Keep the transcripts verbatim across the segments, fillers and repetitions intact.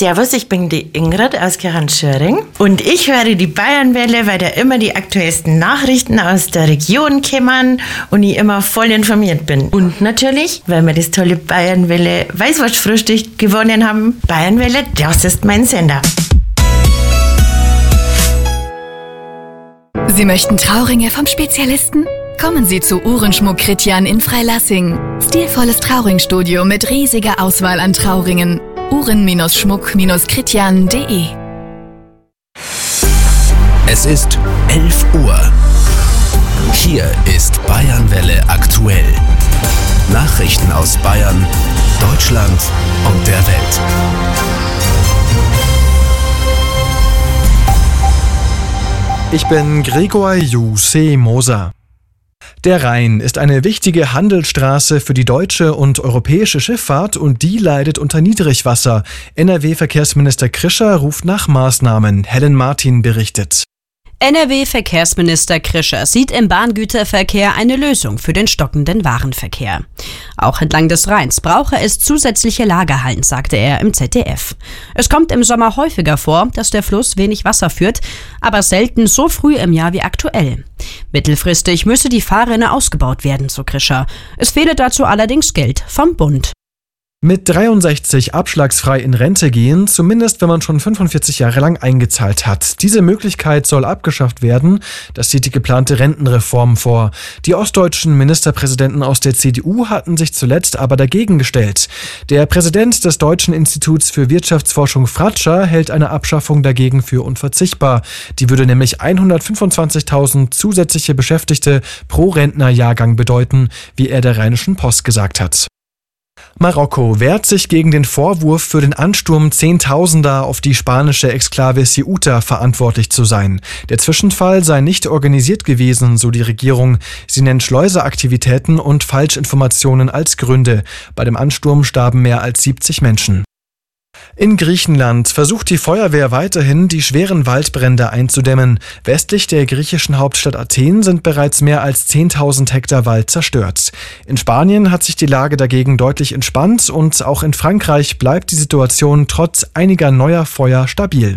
Servus, ich bin die Ingrid aus Gerranschöring und ich höre die Bayernwelle, weil da immer die aktuellsten Nachrichten aus der Region kommen und ich immer voll informiert bin. Und natürlich, weil wir das tolle Bayernwelle Weißwurstfrühstück gewonnen haben. Bayernwelle, das ist mein Sender. Sie möchten Trauringe vom Spezialisten? Kommen Sie zu Uhrenschmuck Kritjan in Freilassing. Stilvolles Trauringstudio mit riesiger Auswahl an Trauringen. uhren-schmuck kritjan punkt de. Es ist elf Uhr. Hier ist Bayernwelle aktuell. Nachrichten aus Bayern, Deutschland und der Welt. Ich bin Gregor Jussi Moser. Der Rhein ist eine wichtige Handelsstraße für die deutsche und europäische Schifffahrt und die leidet unter Niedrigwasser. N R W-Verkehrsminister Krischer ruft nach Maßnahmen. Helen Martin berichtet. N R W-Verkehrsminister Krischer sieht im Bahngüterverkehr eine Lösung für den stockenden Warenverkehr. Auch entlang des Rheins brauche es zusätzliche Lagerhallen, sagte er im Z D F. Es kommt im Sommer häufiger vor, dass der Fluss wenig Wasser führt, aber selten so früh im Jahr wie aktuell. Mittelfristig müsse die Fahrrinne ausgebaut werden, so Krischer. Es fehle dazu allerdings Geld vom Bund. Mit dreiundsechzig abschlagsfrei in Rente gehen, zumindest wenn man schon fünfundvierzig Jahre lang eingezahlt hat. Diese Möglichkeit soll abgeschafft werden. Das sieht die geplante Rentenreform vor. Die ostdeutschen Ministerpräsidenten aus der C D U hatten sich zuletzt aber dagegen gestellt. Der Präsident des Deutschen Instituts für Wirtschaftsforschung Fratscher hält eine Abschaffung dagegen für unverzichtbar. Die würde nämlich hundertfünfundzwanzigtausend zusätzliche Beschäftigte pro Rentnerjahrgang bedeuten, wie er der Rheinischen Post gesagt hat. Marokko wehrt sich gegen den Vorwurf, für den Ansturm Zehntausender auf die spanische Exklave Ceuta verantwortlich zu sein. Der Zwischenfall sei nicht organisiert gewesen, so die Regierung. Sie nennt Schleuseraktivitäten und Falschinformationen als Gründe. Bei dem Ansturm starben mehr als siebzig Menschen. In Griechenland versucht die Feuerwehr weiterhin, die schweren Waldbrände einzudämmen. Westlich der griechischen Hauptstadt Athen sind bereits mehr als zehntausend Hektar Wald zerstört. In Spanien hat sich die Lage dagegen deutlich entspannt und auch in Frankreich bleibt die Situation trotz einiger neuer Feuer stabil.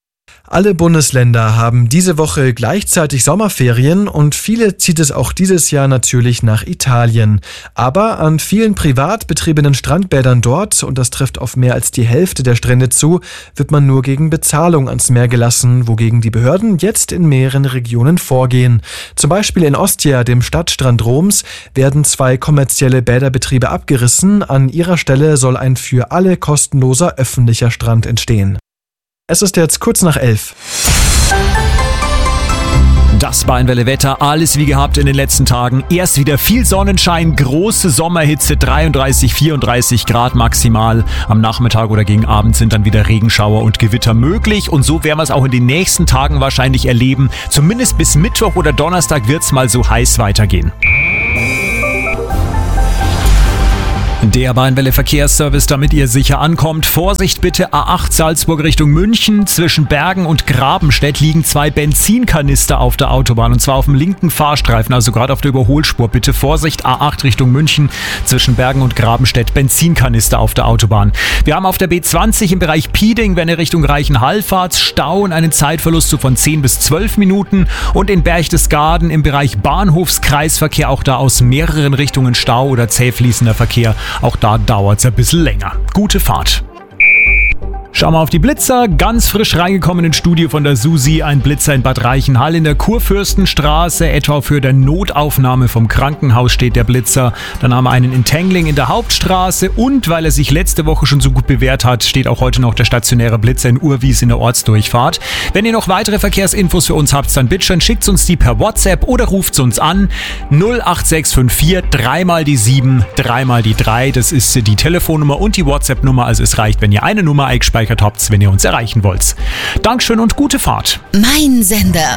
Alle Bundesländer haben diese Woche gleichzeitig Sommerferien und viele zieht es auch dieses Jahr natürlich nach Italien. Aber an vielen privat betriebenen Strandbädern dort, und das trifft auf mehr als die Hälfte der Strände zu, wird man nur gegen Bezahlung ans Meer gelassen, wogegen die Behörden jetzt in mehreren Regionen vorgehen. Zum Beispiel in Ostia, dem Stadtstrand Roms, werden zwei kommerzielle Bäderbetriebe abgerissen. An ihrer Stelle soll ein für alle kostenloser öffentlicher Strand entstehen. Es ist jetzt kurz nach elf. Das Bayernwelle-Wetter, alles wie gehabt in den letzten Tagen. Erst wieder viel Sonnenschein, große Sommerhitze, dreiunddreißig, vierunddreißig Grad maximal. Am Nachmittag oder gegen Abend sind dann wieder Regenschauer und Gewitter möglich. Und so werden wir es auch in den nächsten Tagen wahrscheinlich erleben. Zumindest bis Mittwoch oder Donnerstag wird es mal so heiß weitergehen. Der Bayernwelle Verkehrsservice, damit ihr sicher ankommt. Vorsicht bitte, A acht Salzburg Richtung München. Zwischen Bergen und Grabenstedt liegen zwei Benzinkanister auf der Autobahn. Und zwar auf dem linken Fahrstreifen, also gerade auf der Überholspur. Bitte Vorsicht, A acht Richtung München. Zwischen Bergen und Grabenstedt Benzinkanister auf der Autobahn. Wir haben auf der B zwanzig im Bereich Pieding, wenn ihr Richtung Reichenhall fahrt, Stau und einen Zeitverlust so von zehn bis zwölf Minuten. Und in Berchtesgaden im Bereich Bahnhofskreisverkehr, auch da aus mehreren Richtungen Stau oder zäh fließender Verkehr. Auch da dauert es ein bisschen länger. Gute Fahrt. Schauen wir auf die Blitzer. Ganz frisch reingekommen ins Studio von der Susi. Ein Blitzer in Bad Reichenhall in der Kurfürstenstraße. Etwa für der Notaufnahme vom Krankenhaus steht der Blitzer. Dann haben wir einen in Tengling in der Hauptstraße. Und weil er sich letzte Woche schon so gut bewährt hat, steht auch heute noch der stationäre Blitzer in Urwies in der Ortsdurchfahrt. Wenn ihr noch weitere Verkehrsinfos für uns habt, dann bitte schön schickt uns die per WhatsApp oder ruft uns an. null acht sechs fünf vier, dreimal die sieben, dreimal die drei. Das ist die Telefonnummer und die WhatsApp-Nummer. Also es reicht, wenn ihr eine Nummer eingespeichert habt, wenn ihr uns erreichen wollt. Dankeschön und gute Fahrt. Mein Sender.